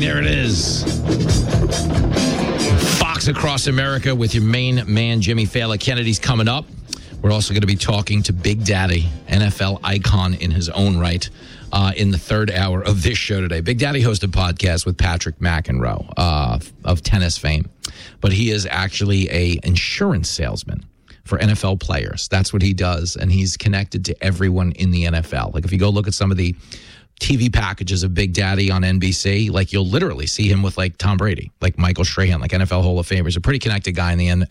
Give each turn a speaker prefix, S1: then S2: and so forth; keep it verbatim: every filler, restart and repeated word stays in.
S1: There it is. Fox Across America with your main man, Jimmy Fallon. Kennedy's coming up. We're also going to be talking to Big Daddy, N F L icon in his own right, uh, in the third hour of this show today. Big Daddy hosted a podcast with Patrick McEnroe uh, of tennis fame, but he is actually a insurance salesman for N F L players. That's what he does, and he's connected to everyone in the N F L. Like if you go look at some of the T V packages of Big Daddy on N B C, like you'll literally see him with like Tom Brady, like Michael Strahan, like N F L Hall of Famers, a pretty connected guy in the N-